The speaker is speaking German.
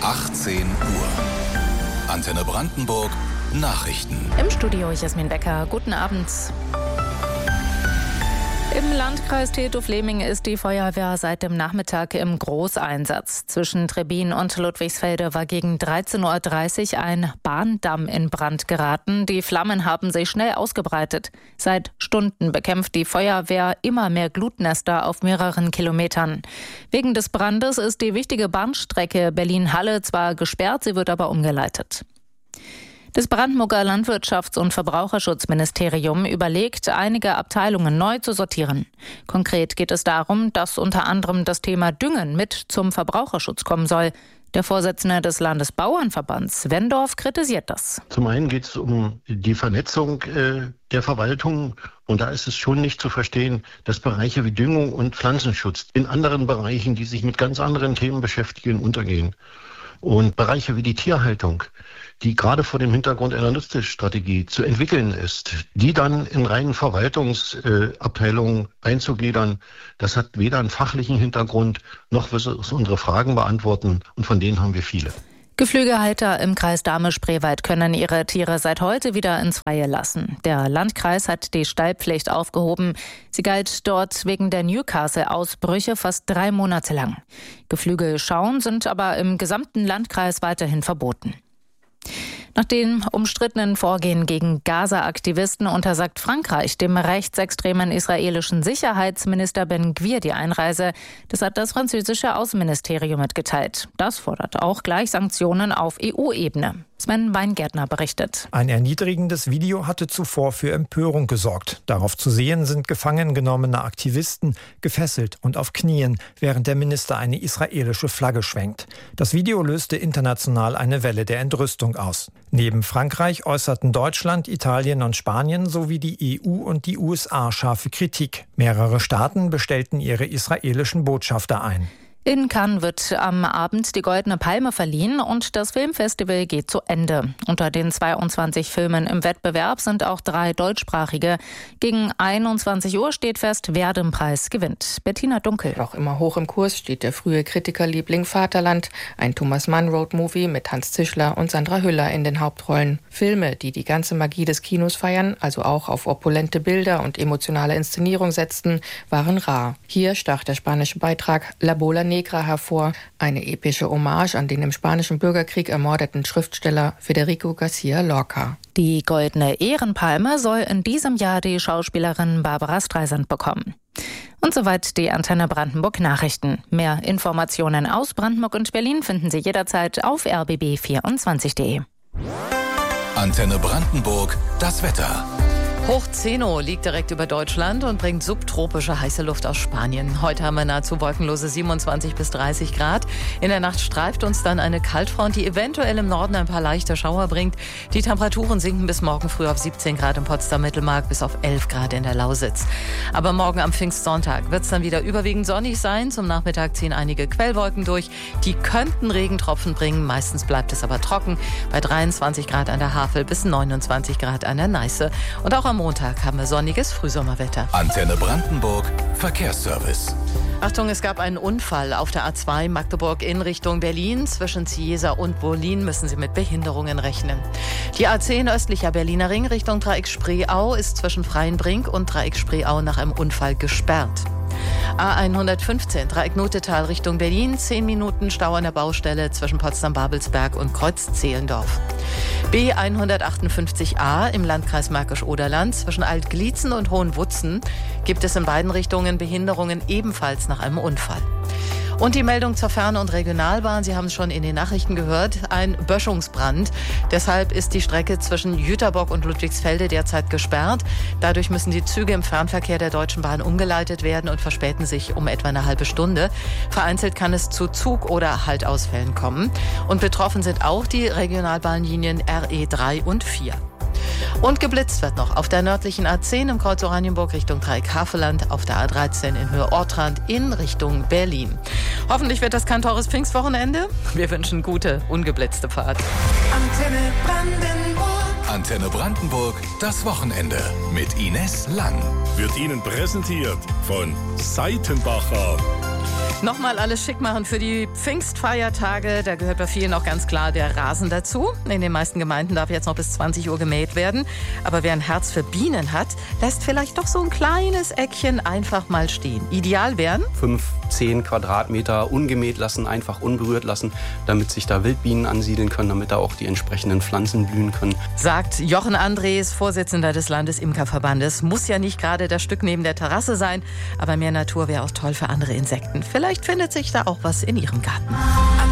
18 Uhr. Antenne Brandenburg Nachrichten. Im Studio Jasmin Becker. Guten Abend. Im Landkreis Treptow-Fleming ist die Feuerwehr seit dem Nachmittag im Großeinsatz. Zwischen Trebbin und Ludwigsfelde war gegen 13:30 Uhr ein Bahndamm in Brand geraten. Die Flammen haben sich schnell ausgebreitet. Seit Stunden bekämpft die Feuerwehr immer mehr Glutnester auf mehreren Kilometern. Wegen des Brandes ist die wichtige Bahnstrecke Berlin-Halle zwar gesperrt, sie wird aber umgeleitet. Das Brandenburger Landwirtschafts- und Verbraucherschutzministerium überlegt, einige Abteilungen neu zu sortieren. Konkret geht es darum, dass unter anderem das Thema Düngen mit zum Verbraucherschutz kommen soll. Der Vorsitzende des Landesbauernverbands, Wendorf, kritisiert das. Zum einen geht es um die Vernetzung der Verwaltung. Und da ist es schon nicht zu verstehen, dass Bereiche wie Düngung und Pflanzenschutz in anderen Bereichen, die sich mit ganz anderen Themen beschäftigen, untergehen. Und Bereiche wie die Tierhaltung, die gerade vor dem Hintergrund einer Nutztierstrategie zu entwickeln ist, die dann in reinen Verwaltungsabteilungen einzugliedern, das hat weder einen fachlichen Hintergrund, noch wird es unsere Fragen beantworten. Und von denen haben wir viele. Geflügelhalter im Kreis Dahme-Spreewald können ihre Tiere seit heute wieder ins Freie lassen. Der Landkreis hat die Stallpflicht aufgehoben. Sie galt dort wegen der Newcastle-Ausbrüche fast 3 Monate lang. Geflügelschauen sind aber im gesamten Landkreis weiterhin verboten. Nach dem umstrittenen Vorgehen gegen Gaza-Aktivisten untersagt Frankreich dem rechtsextremen israelischen Sicherheitsminister Ben Gvir die Einreise. Das hat das französische Außenministerium mitgeteilt. Das fordert auch gleich Sanktionen auf EU-Ebene. Sven Weingärtner berichtet. Ein erniedrigendes Video hatte zuvor für Empörung gesorgt. Darauf zu sehen sind gefangen genommene Aktivisten gefesselt und auf Knien, während der Minister eine israelische Flagge schwenkt. Das Video löste international eine Welle der Entrüstung aus. Neben Frankreich äußerten Deutschland, Italien und Spanien sowie die EU und die USA scharfe Kritik. Mehrere Staaten bestellten ihre israelischen Botschafter ein. In Cannes wird am Abend die Goldene Palme verliehen und das Filmfestival geht zu Ende. Unter den 22 Filmen im Wettbewerb sind auch 3 deutschsprachige. Gegen 21 Uhr steht fest, wer den Preis gewinnt. Bettina Dunkel. Auch immer hoch im Kurs steht der frühe Kritikerliebling Vaterland, ein Thomas Mann-Road-Movie mit Hans Zischler und Sandra Hüller in den Hauptrollen. Filme, die die ganze Magie des Kinos feiern, also auch auf opulente Bilder und emotionale Inszenierung setzten, waren rar. Hier stach der spanische Beitrag La Bola Negra hervor, eine epische Hommage an den im Spanischen Bürgerkrieg ermordeten Schriftsteller Federico García Lorca. Die Goldene Ehrenpalme soll in diesem Jahr die Schauspielerin Barbara Streisand bekommen. Und soweit die Antenne Brandenburg Nachrichten. Mehr Informationen aus Brandenburg und Berlin finden Sie jederzeit auf rbb24.de. Antenne Brandenburg, das Wetter. Hoch Zeno liegt direkt über Deutschland und bringt subtropische heiße Luft aus Spanien. Heute haben wir nahezu wolkenlose 27 bis 30 Grad. In der Nacht streift uns dann eine Kaltfront, die eventuell im Norden ein paar leichte Schauer bringt. Die Temperaturen sinken bis morgen früh auf 17 Grad im Potsdam-Mittelmark bis auf 11 Grad in der Lausitz. Aber morgen am Pfingstsonntag wird es dann wieder überwiegend sonnig sein. Zum Nachmittag ziehen einige Quellwolken durch. Die könnten Regentropfen bringen. Meistens bleibt es aber trocken. Bei 23 Grad an der Havel bis 29 Grad an der Neiße. Und auch am Montag haben wir sonniges Frühsommerwetter. Antenne Brandenburg Verkehrsservice. Achtung, es gab einen Unfall auf der A2 Magdeburg in Richtung Berlin. Zwischen Ziesa und Wohlin müssen Sie mit Behinderungen rechnen. Die A10 östlicher Berliner Ring Richtung Dreieck Spreeau ist zwischen Freienbrink und Dreieck Spreeau nach einem Unfall gesperrt. A115 Dreieck Notetal Richtung Berlin, 10 Minuten Stau an der Baustelle zwischen Potsdam-Babelsberg und Kreuz-Zehlendorf. B158a im Landkreis Märkisch-Oderland zwischen Altglietzen und Hohenwutzen gibt es in beiden Richtungen Behinderungen ebenfalls nach einem Unfall. Und die Meldung zur Fern- und Regionalbahn, Sie haben es schon in den Nachrichten gehört, ein Böschungsbrand. Deshalb ist die Strecke zwischen Jüterbock und Ludwigsfelde derzeit gesperrt. Dadurch müssen die Züge im Fernverkehr der Deutschen Bahn umgeleitet werden und verspäten sich um etwa eine halbe Stunde. Vereinzelt kann es zu Zug- oder Haltausfällen kommen. Und betroffen sind auch die Regionalbahnlinien RE3 und 4. Und geblitzt wird noch auf der nördlichen A10 im Kreuz Oranienburg Richtung Dreieck-Havelland, auf der A13 in Höhe Ortrand in Richtung Berlin. Hoffentlich wird das kein teures Pfingstwochenende. Wir wünschen gute, ungeblitzte Fahrt. Antenne Brandenburg. Antenne Brandenburg, das Wochenende mit Ines Lang. Wird Ihnen präsentiert von Seitenbacher. Nochmal alles schick machen für die Pfingstfeiertage. Da gehört bei vielen auch ganz klar der Rasen dazu. In den meisten Gemeinden darf jetzt noch bis 20 Uhr gemäht werden. Aber wer ein Herz für Bienen hat, lässt vielleicht doch so ein kleines Eckchen einfach mal stehen. Ideal wären 5-10 Quadratmeter ungemäht lassen, einfach unberührt lassen, damit sich da Wildbienen ansiedeln können, damit da auch die entsprechenden Pflanzen blühen können. Sagt Jochen Andres, Vorsitzender des Landesimkerverbandes. Muss ja nicht gerade das Stück neben der Terrasse sein, aber mehr Natur wäre auch toll für andere Insekten. Vielleicht findet sich da auch was in Ihrem Garten.